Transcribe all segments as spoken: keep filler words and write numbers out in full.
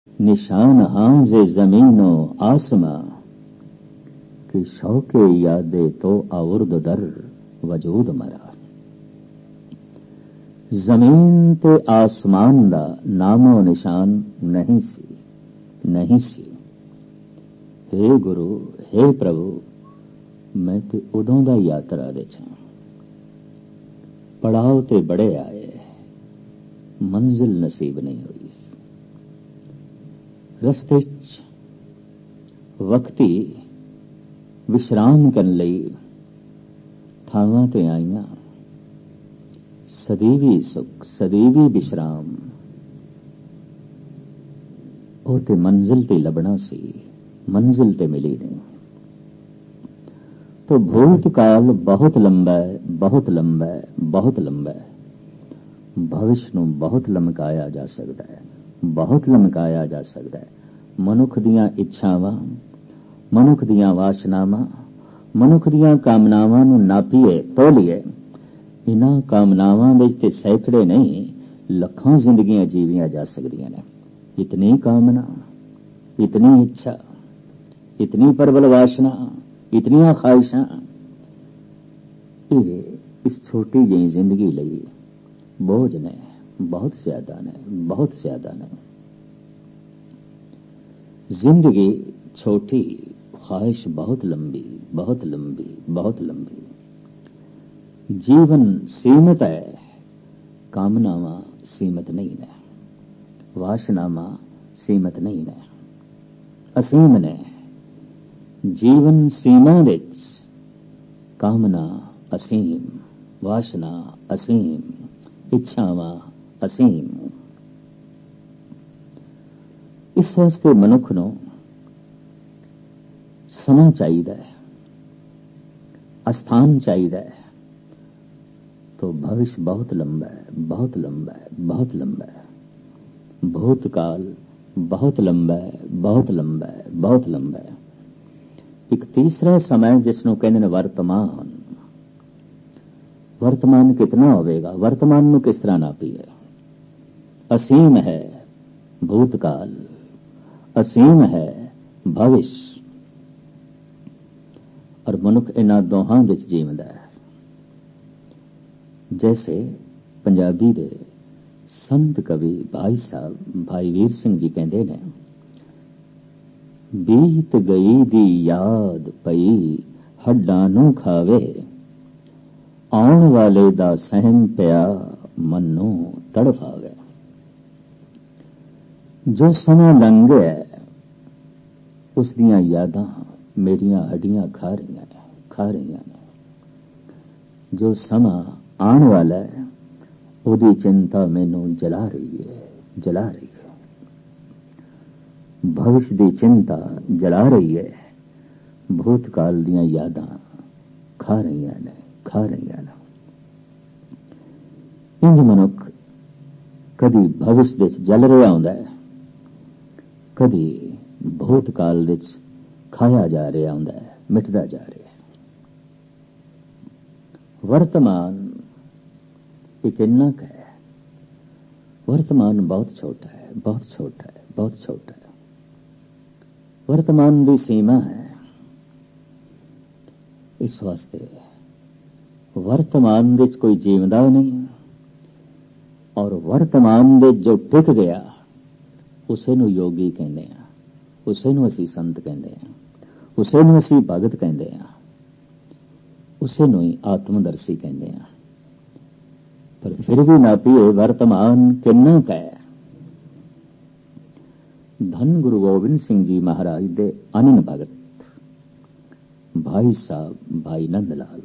निशान हांजे जमीनो आसमां कि शौके यादे तो आउर्द दर वजूद मरा। जमीन ते आसमान दा नामो निशान नहीं सी नहीं सी। हे गुरु हे प्रभु, मैं ते उदों दा यात्रा दे छां। पड़ाव ते बड़े आए, मंजिल नसीब नहीं हुई। रस्ते च वक्ती विश्राम करन लई थावां ते आईयां। सदीवी सुख सदीवी विश्राम ओ ते मंजिल ते लबना सी, मंजिल ते मिली नहीं। तो भूतकाल बहुत लंबा है, बहुत लंबा है, बहुत लंबा है। भविष्य नूं बहुत लमकाया जा सकता है, बहुत लमकाया जा सकता है। मनुख दियां इच्छावां, मनुख दियां वासनावां, मनुख दियां कामनावां नूं नापीए तोलीए, इन्हां कामनावां विच ते सैकड़े नहीं लखां जिंदगियां जीवियां जा सकदियां ने। इतनी कामना, इतनी इच्छा, इतनी प्रबल वासना, इतनियां ख्वाहिशां, इस छोटी जी जिंदगी लई बोझ ने, बहुत ज्यादा ने, बहुत ज्यादा ने। जिंदगी छोटी, ख्वाहिश बहुत लंबी, बहुत लंबी, बहुत लंबी। जीवन सीमित है, कामनावां सीमित नहीं ने, वासनावां सीमित नहीं ने, असीम ने। जीवन सीमा विच कामना असीम, वासना असीम, इच्छावां असीम। इस वास्ते मनुख नूं समा चाहिदा है, अस्थान चाहिदा है। तो भविष्य बहुत लंबा है, बहुत लंबा है, बहुत लंबा है। भूतकाल बहुत लंबा है, बहुत लंबा है, बहुत लंबा है। एक तीसरा समय जिसनों कहते हैं वर्तमान। वर्तमान कितना होवेगा? वर्तमान नूं किस तरह नापीए? असीम है भूतकाल, असीम है भविष्य, और मनुख इन्हां दोहां विच जीवदा है। जैसे पंजाबी दे संत कवि भाई साहब भाई वीर सिंह जी कहते ने, बीत गई दी याद पई हड्डां नूं खावे, आउण वाले दा सहम पिया मन नूं तड़फावे। जो समा लंघ गया उस दियां यादां मेरियां हड्डियां खा रहीआं ने, खा रहीआं ने। जो समा आने वाला है उहदी चिंता मैनू जला रही है, जला रही है। भविष्य दी चिंता जला रही है, भूतकाल दियां यादां खा रहीआं ने, खा रहीआं ने। इंज मनुख कदी भविष्य विच जल रहा हुंदा है, कदी भूतकाल विच खाया जा रहा हुंदा है, मिटदा जा रहा है। वर्तमान एक इन्नक है, वर्तमान बहुत छोटा है, बहुत छोटा है, बहुत छोटा है। वर्तमान दी सीमा है। इस वास्ते वर्तमान विच कोई जीवदा नहीं, और वर्तमान विच जो टिक गया उसे नूं योगी कहंदे आ, उसे नूं असीं संत कहंदे आ, उसे नूं असीं भगत कहंदे आ, उसे नूं ही आत्मदर्शी कहंदे आ। पर फिर भी नापीए वर्तमान किन्ना क है। धन गुरु गोबिंद सिंह जी महाराज दे अनन भगत भाई साहब भाई नंद लाल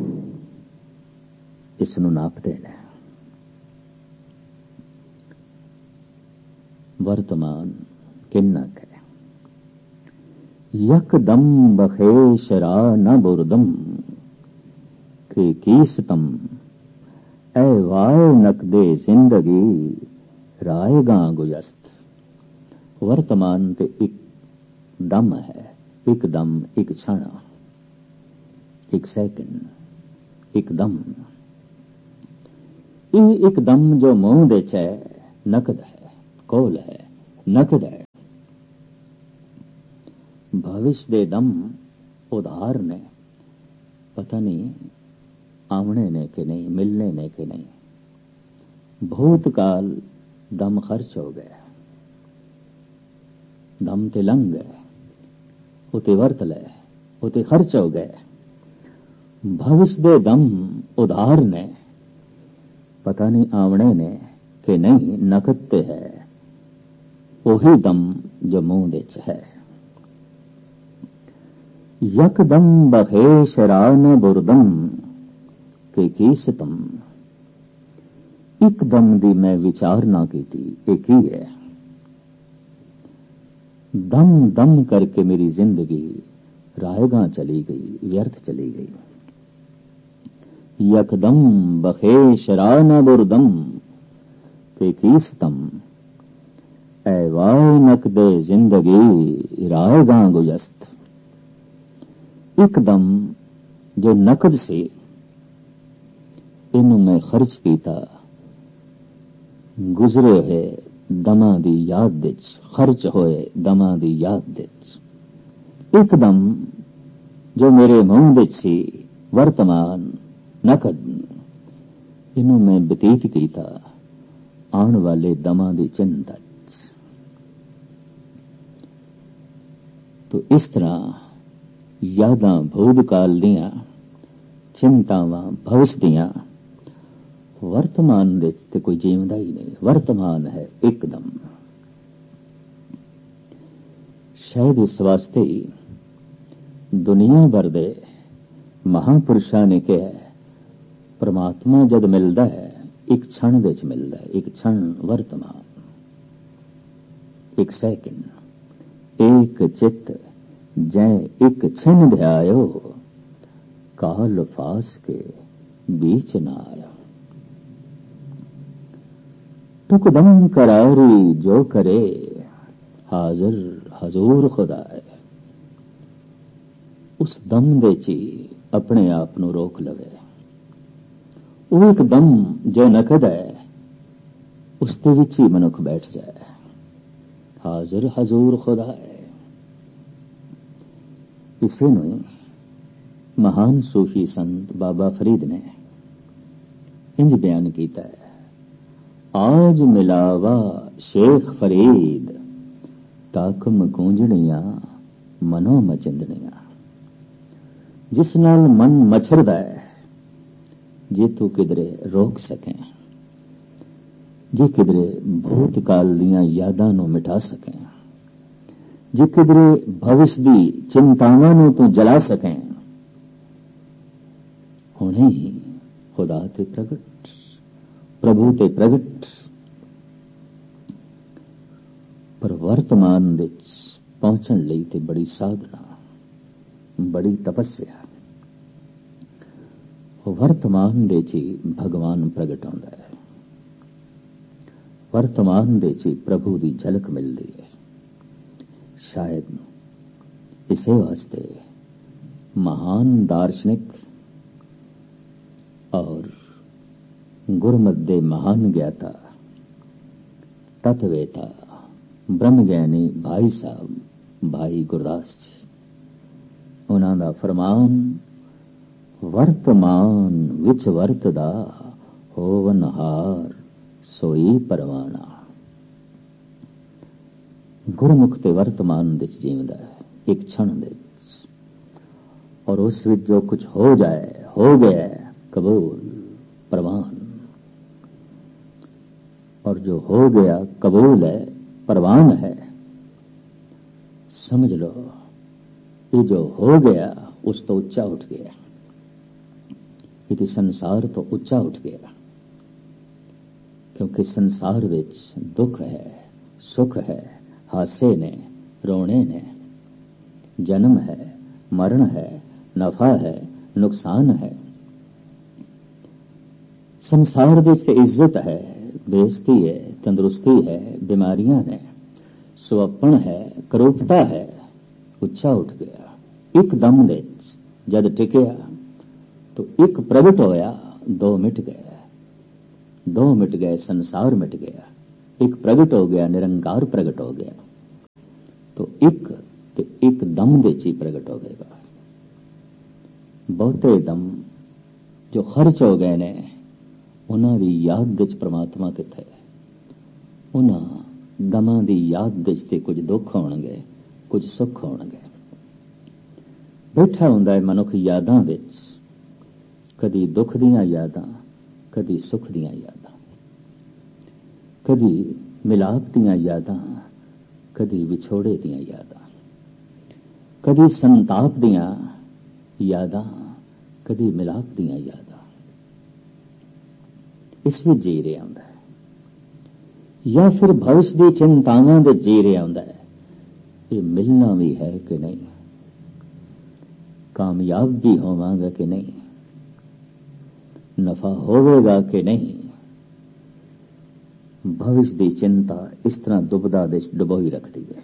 इस नूं नापदे ने। वर्तमान किन्ना क है। यकदम बखेश रा न बुरदम के कीसतम, ऐ वाए नकदे जिंदगी राएगा गुजस्त। वर्तमान ते एक दम है, एक दम, एक क्षण, एक सेकंड, एक दम। ये एक दम जो मुंह दे च है नकद है, कोल है, नकद है। भविष्य दे दम उधार ने, पता नहीं आमने ने कि नहीं, मिलने ने कि नहीं। भूतकाल दम खर्च हो गए, दम ते लंघ गए, उते वरत ले, उते खर्च हो गए। भविष्य दे दम उधार ने, पता नहीं आमने ने कि नहीं, नकद ते है ओही दम जो मुंह दे च है। यकदम बखे शरान बुरदम के की सितम, एकदम दी मैं विचार ना की थी, एक ही है। दम दम करके मेरी जिंदगी रायगा चली गई, व्यर्थ चली गई। यकदम बखे शरान बुरदम के की सितम, ऐ वाय नकदे जिंदगी रायगा गुजस्त। एकदम जो नकद से इनू मैं खर्च कीता, गुजरे है दमा दी याद विच, खर्च होए दमा दी याद विच। एकदम जो मेरे मुंह विच सी वर्तमान नकद, इनू मैं बतीत कीता आने वाले दमा दी चिंता। तो इस तरह यादां भूतकाल दियां, चिंतावां भविष्य दियां, वर्तमान विच ते कोई जीवदा ही नहीं। वर्तमान है एकदम। शायद इस वास्ते दुनिया भर दे महापुरुषां ने कहा, परमात्मा जद मिलदा है एक क्षण विच मिलदा है, एक क्षण वर्तमान, एक सैकंड, एक चित्त जै एक छिन ध्यायो, काल फास के बीच न आया। टुकदम करारी जो करे, हाजिर हजूर खुदाए। उस दम दे ची अपने आप नू रोक लवे। वो एक दम जो नकद है, उस दे विच ही मनुख बैठ जाए, हाजिर हजूर खुदाए। इसे नूं महान सूफी संत बाबा फरीद ने इंज बयान किया है, आज मिलावा शेख फरीद, ताकम गूंजणियां मनो मचिंदणियां। जिस नाल मन मछरदा है, जे तू किधरे रोक सकें, जे किधरे भूतकाल दियां यादां नूं मिटा सकें, जे किधरे भविष्य दी चिंतावां नूं तू जला सकें, हुणे ही खुदा ते प्रगट, प्रभु ते प्रगट। पर वर्तमान विच पहुंचण लई ते बड़ी साधना, बड़ी तपस्या। वर्तमान दे ची भगवान प्रगट होंदा है, वर्तमान दे ची प्रभु दी झलक मिलदी है। शायद इसे वास्ते महान दार्शनिक और गुरमत दे महान ज्ञाता, तत्वेता, ब्रह्मज्ञानी भाई साहब भाई गुरदास जी, उन्हां दा फरमान, वर्तमान विच वरतदा होवन हार सोई परवाना। गुरमुख ते वर्तमान विच जीवदा है, एक क्षण विच, और उस विच जो कुछ हो जाए हो गया, कबूल परवान। और जो हो गया कबूल है, परवान है। समझ लो, ये जो हो गया उस तो ऊंचा उठ गया, ये संसार तो ऊंचा उठ गया। क्योंकि संसार विच दुख है, सुख है, हासे ने, रोने ने, जन्म है, मरण है, नफा है, नुकसान है। संसार विच ते इज्जत है, बेइज्जती है, तंदुरुस्ती है, बीमारियां ने, सुअपण है, करूपता है। ऊंचा उठ गया एकदम विच जद टिकिया तो एक प्रगट होया, दो मिट गए, दो मिट गए, संसार मिट गया। एक प्रगट हो गया, निरंकार प्रगट हो गया। तो एक ते ਇੱਕ ਦਮ ਦੇ 'ਚ ਹੀ ਪ੍ਰਗਟ ਹੋਵੇਗਾ। ਬਹੁਤੇ ਦਮ ਜੋ ਖਰਚ ਹੋ ਗਏ ਨੇ, ਉਹਨਾਂ ਦੀ ਯਾਦ ਵਿੱਚ ਪ੍ਰਮਾਤਮਾ ਕਿੱਥੇ ਹੈ? ਉਹਨਾਂ ਦਮਾਂ ਦੀ ਯਾਦ ਵਿੱਚ ਤੇ ਕੁਝ ਦੁੱਖ ਹੋਣਗੇ, ਕੁਝ ਸੁੱਖ ਹੋਣਗੇ। ਬੈਠਾ ਹੁੰਦਾ ਹੈ ਮਨੁੱਖ ਯਾਦਾਂ ਵਿੱਚ, ਕਦੀ ਦੁੱਖ ਦੀਆਂ ਯਾਦਾਂ, ਕਦੀ ਸੁੱਖ ਦੀਆਂ ਯਾਦਾਂ, ਕਦੀ ਮਿਲਾਪ ਦੀਆਂ ਯਾਦਾਂ, ਕਦੀ ਵਿਛੋੜੇ ਦੀਆਂ ਯਾਦਾਂ, ਕਦੀ ਸੰਤਾਪ ਦੀਆਂ ਯਾਦਾਂ, ਕਦੀ ਮਿਲਾਪ ਦੀਆਂ ਯਾਦਾਂ, ਇਸ ਵਿੱਚ ਜੀ ਰਿਹਾ ਹੁੰਦਾ ਹੈ। ਜਾਂ ਫਿਰ ਭਵਿਸ਼ ਦੀ ਚਿੰਤਾਵਾਂ ਦੇ ਜੀ ਰਿਹਾ ਹੁੰਦਾ ਹੈ, ਇਹ ਮਿਲਣਾ ਵੀ ਹੈ ਕਿ ਨਹੀਂ, ਕਾਮਯਾਬ ਵੀ ਹੋਵਾਂਗਾ ਕਿ ਨਹੀਂ, ਨਫਾ ਹੋਵੇਗਾ ਕਿ ਨਹੀਂ। ਭਵਿਸ਼ ਦੀ ਚਿੰਤਾ ਇਸ ਤਰ੍ਹਾਂ ਦੁਬਦਾ ਵਿੱਚ ਡੁਬੋਈ ਰੱਖਦੀ ਹੈ।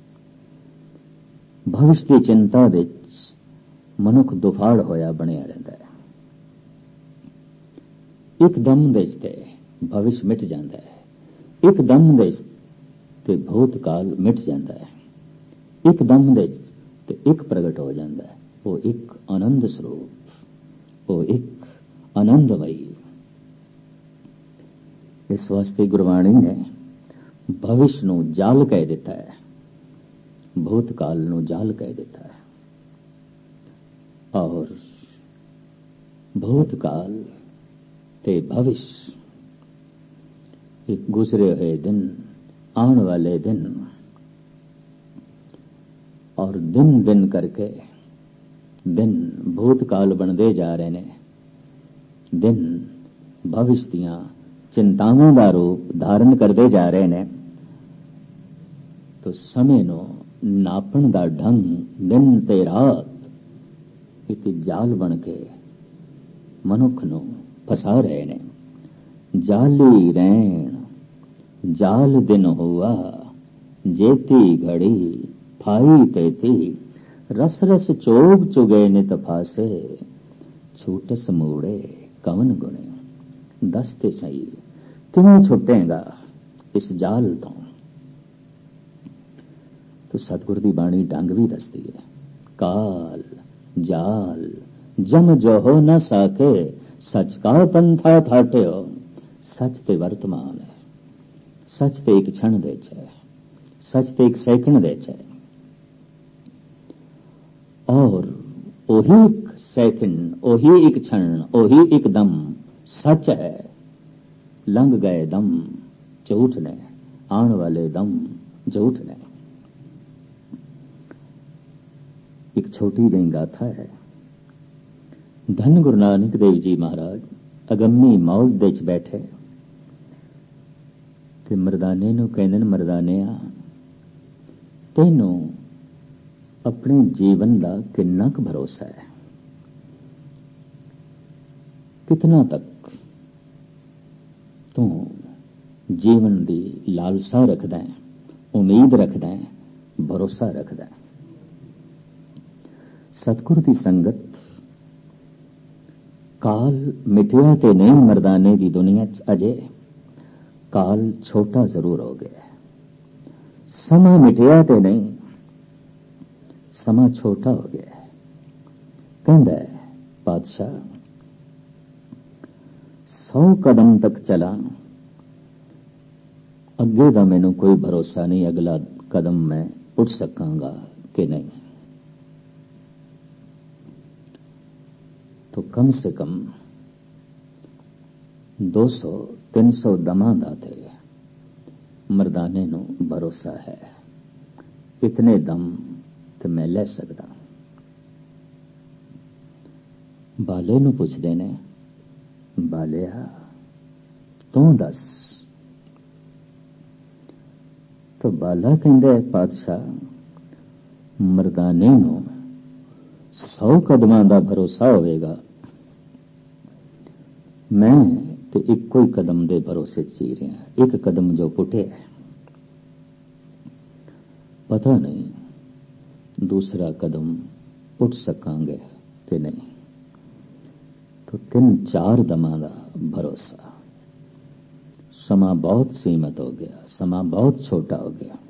ਭਵਿਸ਼ ਦੀ ਚਿੰਤਾ ਵਿੱਚ ਮਨੁੱਖ ਦੁਫਾੜ ਹੋਇਆ ਬਣਿਆ ਰਹਿੰਦਾ ਹੈ। ਇੱਕਦਮ ਦੇ ਤੇ ਭਵਿਸ਼ ਮਿਟ ਜਾਂਦਾ ਹੈ, ਇੱਕਦਮ ਦੇ ਤੇ ਭੂਤਕਾਲ ਮਿਟ ਜਾਂਦਾ ਹੈ, ਇੱਕਦਮ ਦੇ ਤੇ ਇੱਕ ਪ੍ਰਗਟ ਹੋ ਜਾਂਦਾ ਹੈ। ਉਹ ਇੱਕ ਆਨੰਦ ਸਰੂਪ, ਉਹ ਇੱਕ ਆਨੰਦਮਈ। ਇਸ ਵਾਸਤੇ ਗੁਰਬਾਣੀ ਨੇ ਭਵਿਸ਼ ਨੂੰ ਜਾਲ ਕਹਿ ਦਿੱਤਾ ਹੈ, ਭੂਤਕਾਲ ਨੂੰ ਜਾਲ ਕਹਿ ਦਿੱਤਾ ਹੈ। ਔਰ ਭੂਤਕਾਲ ਤੇ ਭਵਿਸ਼ ਇੱਕ ਗੁਜ਼ਰੇ ਹੋਏ ਦਿਨ, ਆਉਣ ਵਾਲੇ ਦਿਨ, ਔਰ ਦਿਨ ਦਿਨ ਕਰਕੇ ਦਿਨ ਭੂਤਕਾਲ ਬਣਦੇ ਜਾ ਰਹੇ ਨੇ, ਦਿਨ ਭਵਿਸ਼ ਦੀਆਂ ਚਿੰਤਾਵਾਂ ਦਾ ਰੂਪ ਧਾਰਨ ਕਰਦੇ ਜਾ ਰਹੇ ਨੇ। ਤੋ ਸਮੇਂ ਨੂੰ ਨਾਪਣ ਦਾ ਢੰਗ ਦਿਨ ਤੇ ਰਾਤ ਇੱਕ ਜਾਲ ਬਣ ਕੇ ਮਨੁੱਖ ਨੂੰ ਫਸਾ ਰਹੇ ਨੇ। ਜਾਲੀ ਰਹਿਣ ਜਾਲ ਦਿਨ ਹੋਆ, ਜੇਤੀ ਘੜੀ ਫਾਈ ਤੇਤੀ, ਰਸ ਰਸ ਚੋਗ ਚੁਗੇ ਨਿਤ ਫਾਸੇ, ਛੂਟਸ ਮੂੜੇ ਕਵਨ ਗੁਣੇ। ਦੱਸ ਤੇ ਸਹੀ ਕਿਵੇਂ ਛੁੱਟੇਗਾ ਇਸ ਜਾਲ ਤੋਂ? ਤੋ ਸਤਿਗੁਰ ਦੀ ਬਾਣੀ ਢੰਗ ਵੀ ਦੱਸਦੀ ਹੈ। ਕਾਲ ਜਾਲ ਜਮ ਜੋਹ ਨ ਸਾਕੇ, ਸੱਚ ਕਾ ਪੰਥਾ ਥਾਟਿਓ। ਸੱਚ ਤੇ ਵਰਤਮਾਨ ਹੈ, ਸੱਚ ਤੇ ਇੱਕ ਛਣ ਦੇ ਚ ਹੈ, ਸੱਚ ਤੇ ਇੱਕ ਸੈਕਿੰਡ ਦੇ ਚ ਹੈ। ਔਰ ਉਹੀ ਇੱਕ ਸੈਕਿੰਡ, ਉਹੀ ਇੱਕ ਛਣ, ਉਹੀ ਇੱਕ ਦਮ ਸੱਚ ਹੈ। ਲੰਘ ਗਏ ਦਮ ਝੂਠ ਨੇ, ਆਉਣ ਵਾਲੇ ਦਮ ਝੂਠ ਨੇ। ਇੱਕ ਛੋਟੀ ਜਿਹੀ ਗਾਥਾ ਹੈ। ਧੰਨ ਗੁਰੂ ਨਾਨਕ ਦੇਵ ਜੀ ਮਹਾਰਾਜ ਅਗੰਮੀ ਮੌਜ ਦੇ ਚ ਬੈਠੇ ਤੇ ਮਰਦਾਨੇ ਨੂੰ ਕਹਿੰਦੇ ਨੇ, ਮਰਦਾਨਿਆ ਤੈਨੂੰ ਆਪਣੇ ਜੀਵਨ ਦਾ ਕਿੰਨਾ ਕੁ ਭਰੋਸਾ ਹੈ? ਕਿਤਨਾ ਤੱਕ ਤੂੰ ਜੀਵਨ ਦੀ ਲਾਲਸਾ ਰੱਖਦਾ ਹੈ, ਉਮੀਦ ਰੱਖਦਾ ਹੈ, ਭਰੋਸਾ ਰੱਖਦਾ ਹੈ? ਸਤਿਗੁਰ ਦੀ ਸੰਗਤ, ਕਾਲ ਮਿਟਿਆ ਤੇ ਨਹੀਂ ਮਰਦਾਨੇ ਦੀ ਦੁਨੀਆ ਚ ਅਜੇ, ਕਾਲ ਛੋਟਾ ਜ਼ਰੂਰ ਹੋ ਗਿਆ। ਸਮਾਂ ਮਿਟਿਆ ਤੇ ਨਹੀਂ, ਸਮਾਂ ਛੋਟਾ ਹੋ ਗਿਆ। ਕਹਿੰਦਾ ਹੈ ਪਾਤਸ਼ਾਹ, ਸੌ ਕਦਮ ਤੱਕ ਚਲਾ, ਅੱਗੇ ਦਾ ਮੈਨੂੰ ਕੋਈ ਭਰੋਸਾ ਨਹੀਂ, ਅਗਲਾ ਕਦਮ ਮੈਂ ਉੱਠ ਸਕਾਂਗਾ ਕਿ ਨਹੀਂ। तो कम से कम दो सौ तीन सौ दमां दा ते मर्दाने नू भरोसा है, इतने दम ते मैं ले सकदा। बाले नू पुछदे ने, बालिया तू दस। तो बाला कहंदा है पातशाह, मर्दाने नू सौ कदमां दा भरोसा होवेगा, मैं ते इक्को ही कदम दे भरोसे जी रहा। एक कदम जो पुटे है, पता नहीं दूसरा कदम उठ सकांगे कि नहीं। तो तीन चार दमां दा भरोसा। समा बहुत सीमित हो गया, समा बहुत छोटा हो गया।